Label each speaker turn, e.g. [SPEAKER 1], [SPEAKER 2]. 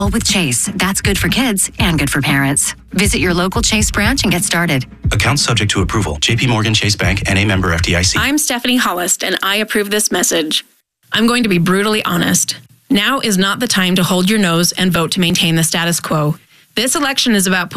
[SPEAKER 1] With Chase, that's good for kids and good for parents. Visit your local Chase branch and get started.
[SPEAKER 2] Accounts subject to approval. JP Morgan Chase Bank and a member FDIC.
[SPEAKER 3] I'm Stephanie Hollist, and I approve this message. I'm going to be brutally honest. Now is not the time to hold your nose and vote to maintain the status quo. This election is about